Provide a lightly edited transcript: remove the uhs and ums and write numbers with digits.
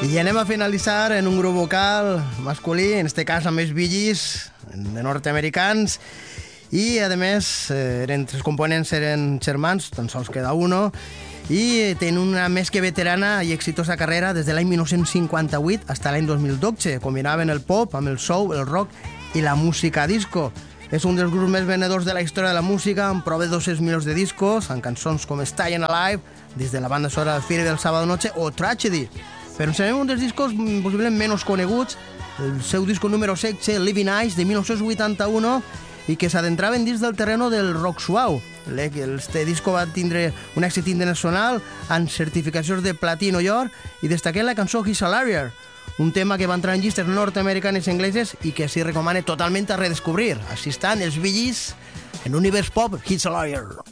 I anem a finalitzar en un grup vocal masculí, en este cas amb els Bee Gees, de nord-americans, i a més els components eren germans, tan sols queda uno, i tenen una més que veterana i exitosa carrera des de l'any 1958 fins a l'any 2012. Combinaven el pop amb el soul, el rock i la música disco. És un dels grups més venedors de la història de la música, amb prop de 200 milions de discos, amb cançons com Stayin' Alive, des de la banda sonora del Fear del Sábado Noche, o Tragedy. Però ens anem un dels discos possiblement menys coneguts, el seu disco número 16, Living Eyes, de 1981, i que s'adentraven dins del terreno del rock suau. Este disco va tindre un èxit internacional amb certificacions de platino i or, i destaquem la cançó He's a Liar, un tema que va entrar en llistes nord-americanes i angleses i que s'hi recomana totalment a redescobrir. Així estan els Bee Gees en l'univers pop He's a Liar.